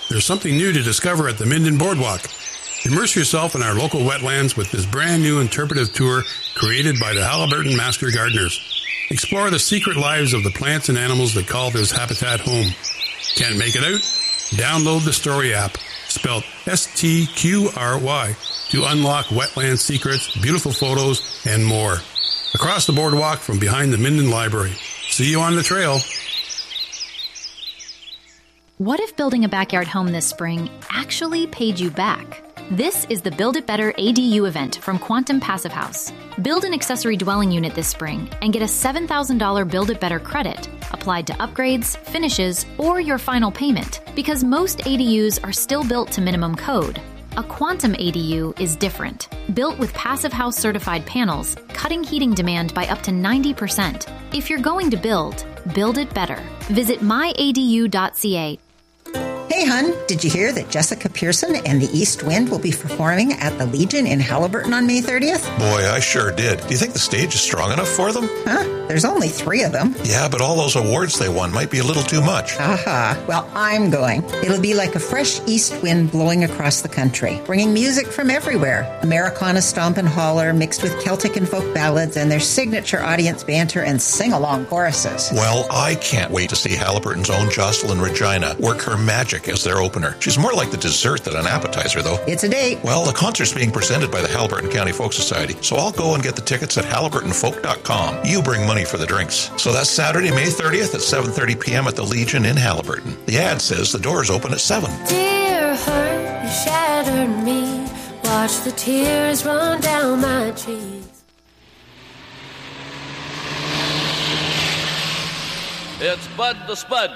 There's something new to discover at the Minden Boardwalk. Immerse yourself in our local wetlands with this brand new interpretive tour created by the Haliburton Master Gardeners. Explore the secret lives of the plants and animals that call this habitat home. Can't make it out? Download the Story app, spelled STQRY, to unlock wetland secrets, beautiful photos, and more. Across the boardwalk from behind the Minden Library. See you on the trail. What if building a backyard home this spring actually paid you back? This is the Build It Better ADU event from Quantum Passive House. Build an accessory dwelling unit this spring and get a $7,000 Build It Better credit applied to upgrades, finishes, or your final payment, because most ADUs are still built to minimum code. A Quantum ADU is different. Built with Passive House certified panels, cutting heating demand by up to 90%. If you're going to build it better. Visit myadu.ca. Hey, hun, did you hear that Jessica Pearson and the East Wind will be performing at the Legion in Haliburton on May 30th? Boy, I sure did. Do you think the stage is strong enough for them? Huh? There's only 3 of them. Yeah, but all those awards they won might be a little too much. Aha. Well, I'm going. It'll be like a fresh east wind blowing across the country, bringing music from everywhere. Americana stomp and holler mixed with Celtic and folk ballads and their signature audience banter and sing-along choruses. Well, I can't wait to see Haliburton's own Jocelyn Regina work her magic as their opener. She's more like the dessert than an appetizer, though. It's a date. Well, the concert's being presented by the Haliburton County Folk Society, so I'll go and get the tickets at haliburtonfolk.com. You bring money for the drinks. So that's Saturday, May 30th at 7:30 p.m. at the Legion in Haliburton. The ad says the doors open at 7. Dear hurt, you shattered me. Watch the tears run down my cheeks. It's Bud the Spud.